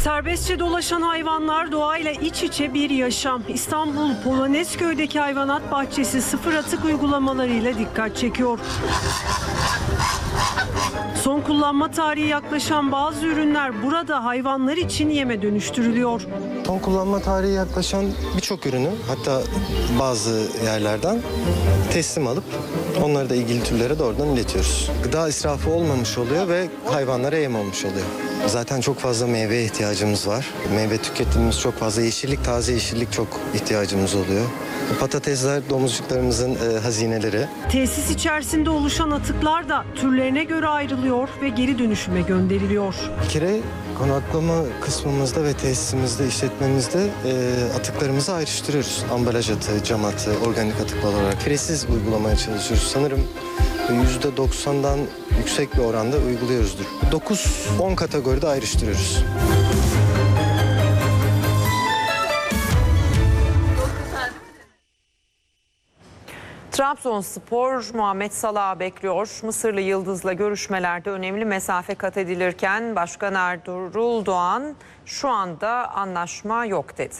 Serbestçe dolaşan hayvanlar doğayla iç içe bir yaşam. İstanbul Polonezköy'deki hayvanat bahçesi sıfır atık uygulamalarıyla dikkat çekiyor. Son kullanma tarihi yaklaşan bazı ürünler burada hayvanlar için yeme dönüştürülüyor. Son kullanma tarihi yaklaşan birçok ürünü, hatta bazı yerlerden teslim alıp onları da ilgili türlere doğrudan iletiyoruz. Gıda israfı olmamış oluyor ve hayvanlara yem olmuş oluyor. Zaten çok fazla meyveye ihtiyacımız var. Meyve tüketimimiz çok fazla. Yeşillik, taze yeşillik çok ihtiyacımız oluyor. Patatesler domuzcuklarımızın hazineleri. Tesis içerisinde oluşan atıklar da türlerine göre ayrılıyor ve geri dönüşüme gönderiliyor. Bir kere konaklama kısmımızda ve tesisimizde, işletmemizde atıklarımızı ayrıştırıyoruz. Ambalaj atığı, cam atığı, organik atık olarak. Firesiz uygulamaya çalışıyoruz. Sanırım %90'dan yüksek bir oranda uyguluyoruzdur. 9-10 kategoride ayrıştırıyoruz. Trabzonspor Muhammed Salah'ı bekliyor. Mısırlı Yıldız'la görüşmelerde önemli mesafe kat edilirken Başkan Ertuğrul Doğan şu anda anlaşma yok dedi.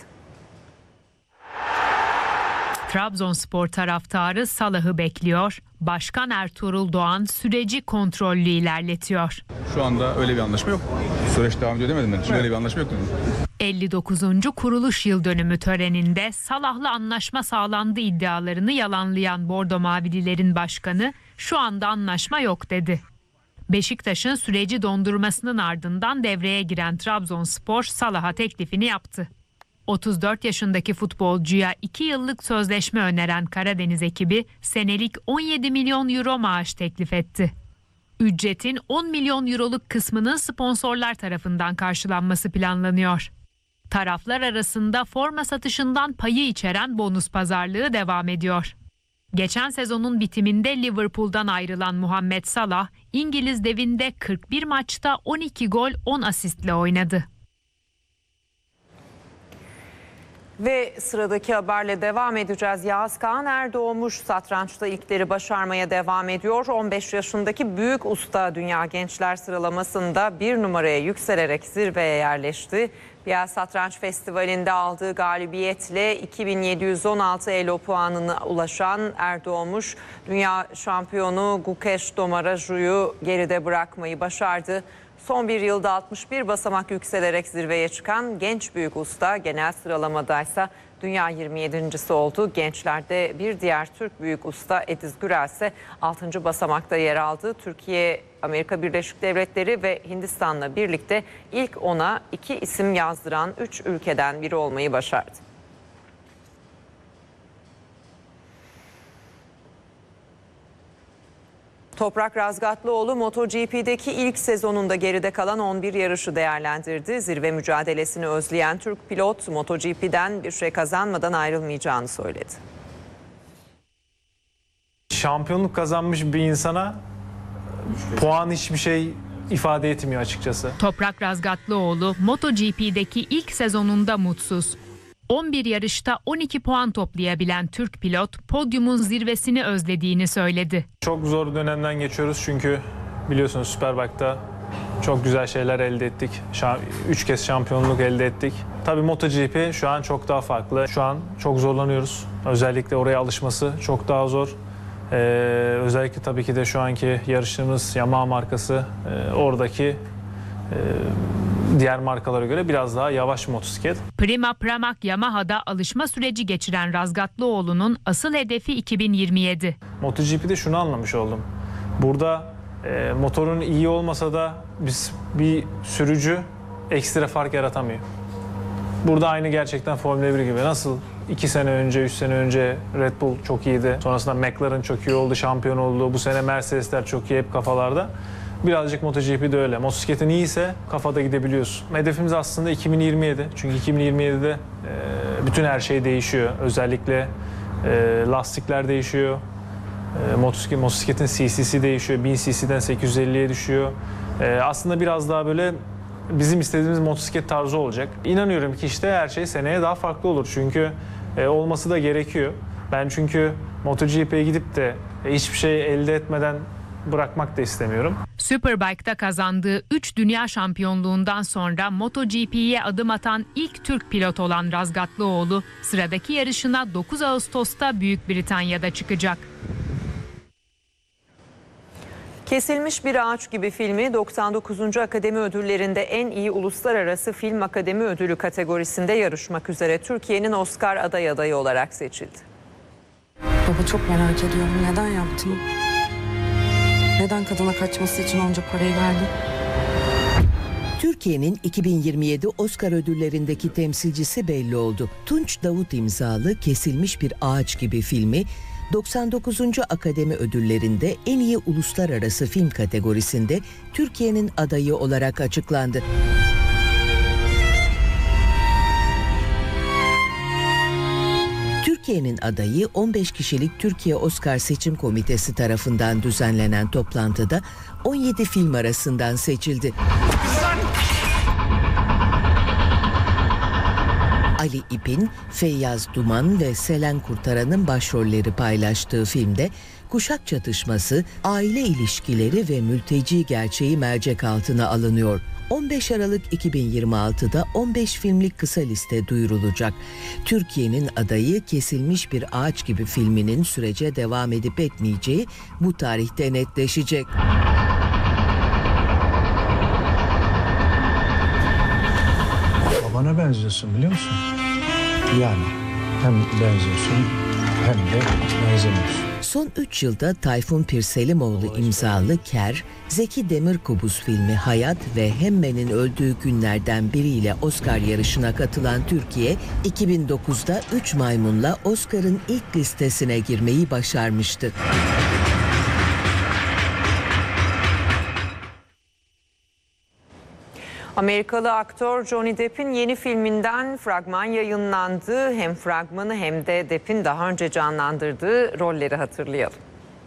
Trabzonspor taraftarı Salah'ı bekliyor. Başkan Ertuğrul Doğan süreci kontrollü ilerletiyor. Şu anda öyle bir anlaşma yok. Süreç devam ediyor demedim ben. Şimdi öyle bir anlaşma yok dedim. 59. kuruluş yıl dönümü töreninde Salah'la anlaşma sağlandı iddialarını yalanlayan Bordo Mavililerin başkanı şu anda anlaşma yok dedi. Beşiktaş'ın süreci dondurmasının ardından devreye giren Trabzonspor Salah'a teklifini yaptı. 34 yaşındaki futbolcuya 2 yıllık sözleşme öneren Karadeniz ekibi senelik 17 milyon euro maaş teklif etti. Ücretin 10 milyon euroluk kısmının sponsorlar tarafından karşılanması planlanıyor. Taraflar arasında forma satışından payı içeren bonus pazarlığı devam ediyor. Geçen sezonun bitiminde Liverpool'dan ayrılan Muhammed Salah, İngiliz devinde 41 maçta 12 gol 10 asistle oynadı. Ve sıradaki haberle devam edeceğiz. Yağız Kağan Erdoğmuş satrançta ilkleri başarmaya devam ediyor. 15 yaşındaki büyük usta dünya gençler sıralamasında 1 numaraya yükselerek zirveye yerleşti. Biel Satranç Festivali'nde aldığı galibiyetle 2716 elo puanına ulaşan Erdoğmuş, dünya şampiyonu Gukesh Domaraju'yu geride bırakmayı başardı. Son bir yılda 61 basamak yükselerek zirveye çıkan genç büyük usta genel sıralamadaysa dünya 27.'si oldu. Gençlerde bir diğer Türk büyük usta Ediz Gürel ise 6. basamakta yer aldı. Türkiye, Amerika Birleşik Devletleri ve Hindistan'la birlikte ilk 10'a 2 isim yazdıran 3 ülkeden biri olmayı başardı. Toprak Razgatlıoğlu MotoGP'deki ilk sezonunda geride kalan 11 yarışı değerlendirdi. Zirve mücadelesini özleyen Türk pilot MotoGP'den bir şey kazanmadan ayrılmayacağını söyledi. Şampiyonluk kazanmış bir insana puan hiçbir şey ifade etmiyor açıkçası. Toprak Razgatlıoğlu MotoGP'deki ilk sezonunda mutsuz. 11 yarışta 12 puan toplayabilen Türk pilot podyumun zirvesini özlediğini söyledi. Çok zor dönemden geçiyoruz çünkü biliyorsunuz Superbike'da çok güzel şeyler elde ettik. 3 kez şampiyonluk elde ettik. Tabii MotoGP şu an çok daha farklı. Şu an çok zorlanıyoruz. Özellikle oraya alışması çok daha zor. Özellikle tabii ki de şu anki yarışımız Yamaha markası oradaki diğer markalara göre biraz daha yavaş motosiklet. Prima Pramac Yamaha'da alışma süreci geçiren Razgatlıoğlu'nun asıl hedefi 2027. MotoGP'de şunu anlamış oldum. Burada motorun iyi olmasa da bir sürücü ekstra fark yaratamıyor. Burada aynı gerçekten Formula 1 gibi. Nasıl 2 sene önce, 3 sene önce Red Bull çok iyiydi. Sonrasında McLaren çok iyi oldu, şampiyon oldu. Bu sene Mercedesler çok iyi, hep kafalarda. Birazcık MotoGP'de öyle. Motosikletin iyiyse kafada gidebiliyorsun. Hedefimiz aslında 2027. Çünkü 2027'de bütün her şey değişiyor. Özellikle lastikler değişiyor. Motosikletin CC'si değişiyor. 1000 cc'den 850'ye düşüyor. Aslında biraz daha böyle bizim istediğimiz motosiklet tarzı olacak. İnanıyorum ki işte her şey seneye daha farklı olur. Çünkü olması da gerekiyor. Ben çünkü MotoGP'ye gidip de hiçbir şey elde etmeden bırakmak da istemiyorum. Superbike'da kazandığı 3 dünya şampiyonluğundan sonra MotoGP'ye adım atan ilk Türk pilot olan Razgatlıoğlu sıradaki yarışına 9 Ağustos'ta Büyük Britanya'da çıkacak. Kesilmiş Bir Ağaç Gibi filmi 99. Akademi Ödülleri'nde en iyi uluslararası film akademi ödülü kategorisinde yarışmak üzere Türkiye'nin Oscar adayı olarak seçildi. Baba çok merak ediyorum. Neden yaptın? Neden kadına kaçması için onca parayı verdin? Türkiye'nin 2027 Oscar ödüllerindeki temsilcisi belli oldu. Tunç Davut imzalı Kesilmiş Bir Ağaç Gibi filmi 99. Akademi Ödülleri'nde en iyi uluslararası film kategorisinde Türkiye'nin adayı olarak açıklandı. Türkiye'nin adayı 15 kişilik Türkiye Oscar Seçim Komitesi tarafından düzenlenen toplantıda 17 film arasından seçildi. Ali İp'in, Feyyaz Duman ve Selen Kurtaran'ın başrolleri paylaştığı filmde kuşak çatışması, aile ilişkileri ve mülteci gerçeği mercek altına alınıyor. 15 Aralık 2026'da 15 filmlik kısa liste duyurulacak. Türkiye'nin adayı Kesilmiş Bir Ağaç Gibi filminin sürece devam edip etmeyeceği bu tarihte netleşecek. Babana benziyorsun biliyor musun? Yani hem benziyorsun hem de benzemiyorsun. Son 3 yılda Tayfun Pirselimoğlu imzalı Ker, Zeki Demirkubuz filmi Hayat ve Hemmen'in öldüğü günlerden biriyle Oscar yarışına katılan Türkiye, 2009'da 3 maymunla Oscar'ın ilk listesine girmeyi başarmıştı. Amerikalı aktör Johnny Depp'in yeni filminden fragman yayınlandı. Hem fragmanı hem de Depp'in daha önce canlandırdığı rolleri hatırlayalım.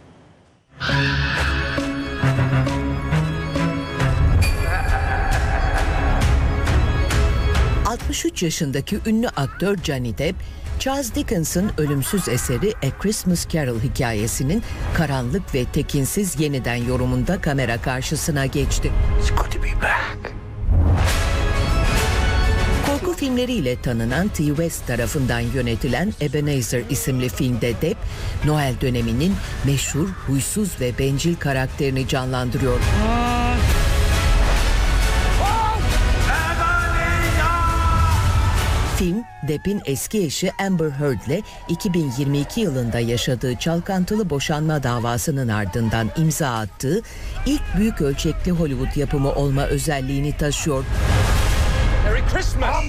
...63 yaşındaki ünlü aktör Johnny Depp, Charles Dickens'ın ölümsüz eseri A Christmas Carol hikayesinin karanlık ve tekinsiz yeniden yorumunda kamera karşısına geçti. Korku filmleriyle tanınan T. West tarafından yönetilen Ebenezer isimli filmde Depp, Noel döneminin meşhur, huysuz ve bencil karakterini canlandırıyor. Film, Depp'in eski eşi Amber Heard'le 2022 yılında yaşadığı çalkantılı boşanma davasının ardından imza attığı ilk büyük ölçekli Hollywood yapımı olma özelliğini taşıyor.